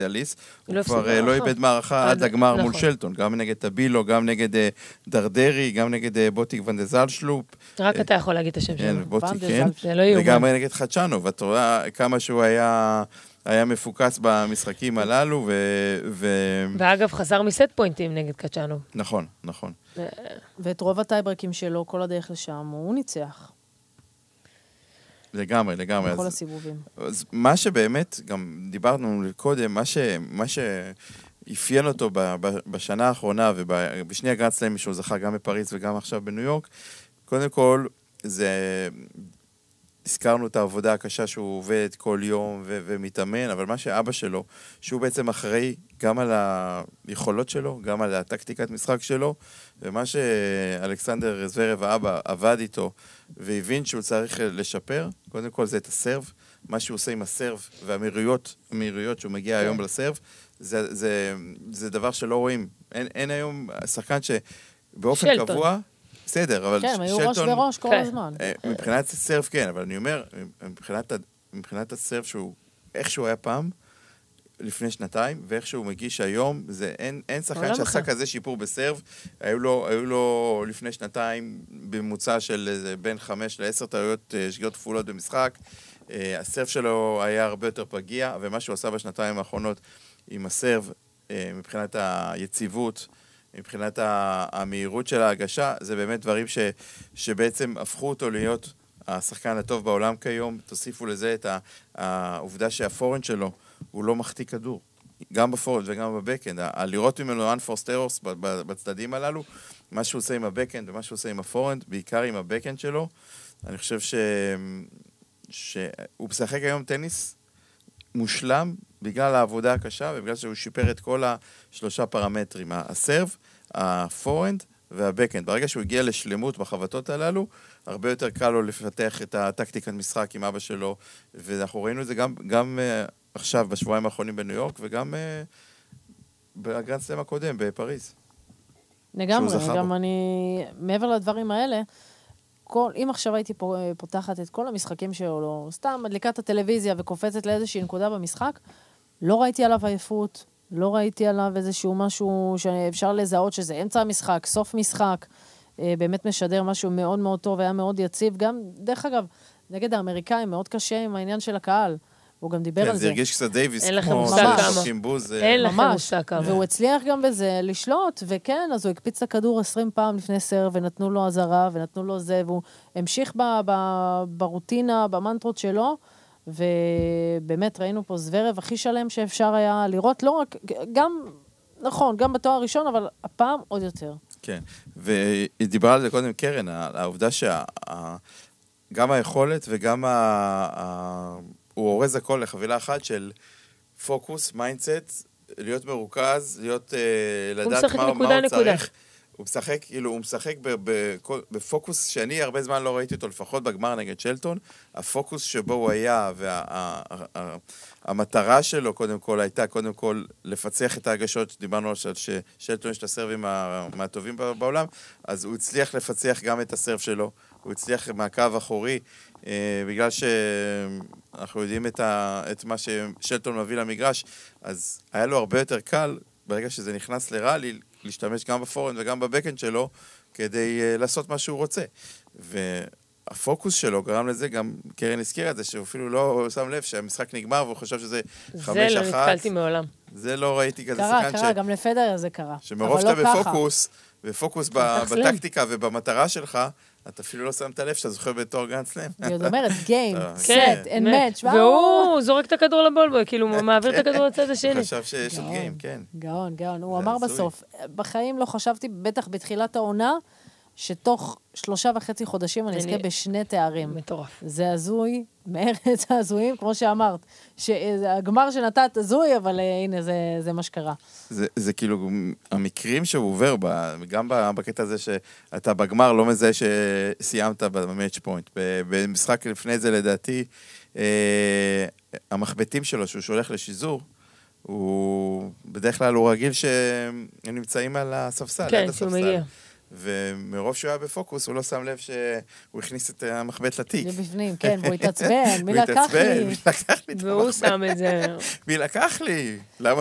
אליס, הוא כבר לא איבד מערכה עד לגמר מול שלטון, גם נגד טבילו, גם נגד דרדרי, גם נגד בוטיק ונדזלשלופ. רק אתה יכול להגיד את השם שלו. בוטיק, כן. וגם נגד חדשנו, ואת רואה כמה שהוא היה מפוקס במשחקים הללו, ואגב, חזר מסט פוינטים נגד קצ'אנו. נכון, נכון. ואת רוב הטייברקים שלו, כל הדרך לשם, הוא ניצח. לגמרי. בכל הסיבובים. אז מה שבאמת, גם דיברנו קודם, מה שאפיין אותו בשנה האחרונה, ובשני הגרנד סלאמים שהוא זכה גם בפריז וגם עכשיו בניו יורק, קודם כל, הזכרנו את העבודה הקשה שהוא עובד כל יום ומתאמן, אבל מה שאבא שלו, שהוא בעצם אחראי גם על היכולות שלו, גם על הטקטיקת משחק שלו, ומה שאלכסנדר זוורב האבא עבד איתו, והבין שהוא צריך לשפר, קודם כל זה את הסרב, מה שהוא עושה עם הסרב והמהירויות שהוא מגיע היום לסרב, זה דבר שלא רואים. אין היום שחקן שבאופן קבוע, בסדר, אבל כן, היו ראש וראש כל הזמן. מבחינת הסרף כן, אבל אני אומר, מבחינת הסרף שהוא, איך שהוא היה פעם, לפני שנתיים, ואיך שהוא מגיש היום, אין שחקן שעשה כזה שיפור בסרב, היו לו לפני שנתיים בממוצע של בין 5 ל-10 טעויות שגיאות כפולות במשחק, הסרף שלו היה הרבה יותר פגיע, ומה שהוא עשה בשנתיים האחרונות עם הסרב, מבחינת היציבות, מבחינת המהירות של ההגשה, זה באמת דברים שבעצם הפכו אותו להיות השחקן הטוב בעולם כיום. תוסיפו לזה את העובדה שהפורנד שלו הוא לא מחטיא כדור, גם בפורנד וגם בבקאנד. לראות ממנו unforced errors בצדדים הללו, מה שהוא עושה עם הבקאנד ומה שהוא עושה עם הפורנד, בעיקר עם הבקאנד שלו, אני חושב שהוא משחק היום טניס מושלם בגלל העבודה הקשה ובגלל שהוא שיפר את כל השלושה פרמטרים, הסרב, הפורנד והבקאנד. ברגע שהוא הגיע לשלמות בחבטות הללו, הרבה יותר קל לו לפתח את הטקטיקת משחק עם אבא שלו, ואנחנו ראינו את זה גם עכשיו בשבועיים האחרונים בניו יורק, וגם בגרנד סלאם הקודם בפריז. לגמרי, גם אני, מעבר לדברים האלה, אם עכשיו הייתי פותחת את כל המשחקים שלו, סתם מדליקת הטלוויזיה וקופצת לאיזושהי נקודה במשחק, לא ראיתי עליו עייפות, לא ראיתי עליו איזשהו משהו שאפשר לזהות שזה אמצע המשחק, סוף משחק, באמת משדר משהו מאוד מאוד טוב, היה מאוד יציב, גם דרך אגב, נגד האמריקאים מאוד קשה עם העניין של הקהל, הוא גם דיבר על זה. כן, זה הרגיש קצת דייביס, כמו ששוקים בוז. אין לכם מושג כמה. והוא הצליח גם בזה לשלוט, וכן, אז הוא הקפיץ את הכדור 20 פעם לפני סרב, ונתנו לו עזרה, ונתנו לו זה, והוא המשיך ברוטינה, במנטרות שלו, ובאמת ראינו פה זוורב הכי שלם שאפשר היה לראות, לא רק, גם, נכון, גם בתואר הראשון, אבל הפעם עוד יותר. כן, ודיברה על זה קודם קרן, העובדה גם היכולת וגם הוא אורז הכל לחבילה אחת של פוקוס, מיינדסט, להיות מרוכז, להיות לדעת מה הוא צריך. הוא משחק בפוקוס שאני הרבה זמן לא ראיתי אותו, לפחות בגמר נגד שלטון. הפוקוס שבו הוא היה והמטרה שלו קודם כל הייתה קודם כל לפצח את ההגשות, דיברנו על ששלטון יש את הסרבים מהטובים בעולם, אז הוא הצליח לפצח גם את הסרב שלו, הוא הצליח מהקו אחורי, בגלל שאנחנו יודעים את מה ששלטון מביא למגרש, אז היה לו הרבה יותר קל, ברגע שזה נכנס לראלי, להשתמש גם בפורנד וגם בבקאנד שלו, כדי לעשות מה שהוא רוצה. והפוקוס שלו גרם לזה, גם קרן הזכירה את זה, שהוא אפילו לא שם לב שהמשחק נגמר, והוא חושב שזה 5-1. זה לא נתקלתי מעולם. זה לא ראיתי כזה שחקן קרה, גם לפדר זה קרה. שמרוב שאתה בפוקוס, ופוקוס בטקטיקה ובמטרה שלך, אתה אפילו לא שמת לב שאתה זוכר בתור גרנד סלאם. אני עוד אומרת, גיים, סט, אין מאץ'. והוא זורק את הכדור לבולבוי, כאילו הוא מעביר את הכדור לצד השני. הוא חשב שיש עוד גיים, כן. גאון. הוא אמר בסוף, בחיים לא חשבתי, בטח בתחילת העונה, שתוך 3.5 חודשים אני אזכה בשני תארים. מטורף. זה הזוי, מארץ הזויים, כמו שאמרת, שהגמר שנתת הזוי, אבל הנה, זה מה שקרה. זה כאילו, המקרים שהוא עובר, גם בקטע הזה שאתה בגמר לא מזהה שסיימת במאץ' פוינט. במשחק לפני זה, לדעתי, המחבטים שלו, שהוא שולח לשיזור, בדרך כלל הוא רגיל שהם נמצאים על הספסל. כן, שהוא מגיע. ומרוב שהוא היה בפוקוס, הוא לא שם לב שהוא הכניס את המחבט לתיק. זה בפנים, כן, והוא התעצבן, מי לקח לי? והוא שם את זה. מי לקח לי? למה